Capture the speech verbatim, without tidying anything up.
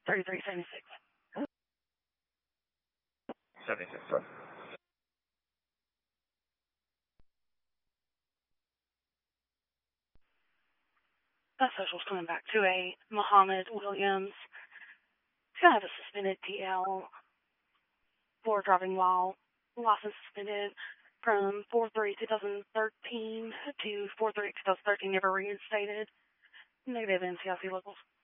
thirty-three seventy-six. seventy-six, right. That social's coming back to a Muhammad Williams. He's going to have a suspended T L for driving while license suspended from four three twenty thirteen to four three twenty thirteen, never reinstated. Negative N C I C locals.